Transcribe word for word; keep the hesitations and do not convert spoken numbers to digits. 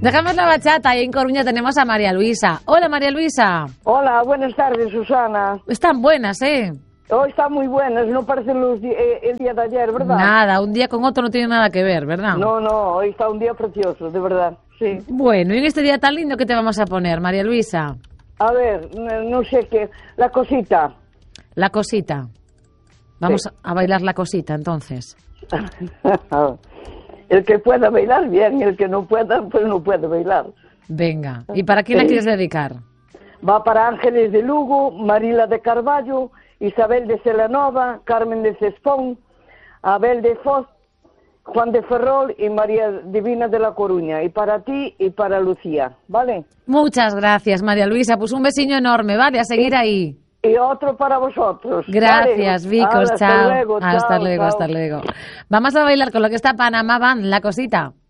Dejamos la bachata y en Coruña tenemos a María Luisa. Hola, María Luisa. Hola, buenas tardes, Susana. Están buenas, ¿eh? Hoy están muy buenas, no parecen los di- eh, el día de ayer, ¿verdad? Nada, un día con otro no tiene nada que ver, ¿verdad? No, no, hoy está un día precioso, de verdad, sí. Bueno, y en este día tan lindo, ¿qué te vamos a poner, María Luisa? A ver, n- no sé qué, la cosita. La cosita. Vamos Sí. a bailar la cosita, entonces. El que pueda bailar, bien, y el que no pueda, pues no puede bailar. Venga. ¿Y para quién la Sí. quieres dedicar? Va para Ángeles de Lugo, Marila de Carballo, Isabel de Celanova, Carmen de Cespón, Abel de Foz, Juan de Ferrol y María Divina de La Coruña. Y para ti y para Lucía, ¿vale? Muchas gracias, María Luisa. Pues un besiño enorme, ¿vale? A seguir ahí. Y otro para vosotros. Gracias, ¿vale? Vicos. Hala, Chao. Hasta luego, Hasta chao, luego, chao. hasta luego. Vamos a bailar con lo que está Panamá Band, la cosita.